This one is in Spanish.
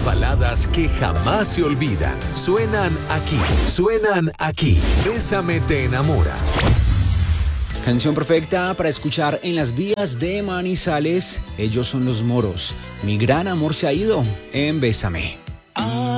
baladas que jamás se olvidan. Suenan aquí. Bésame te enamora. Canción perfecta para escuchar en las vías de Manizales. Ellos son Los Moros. Mi gran amor se ha ido en Bésame.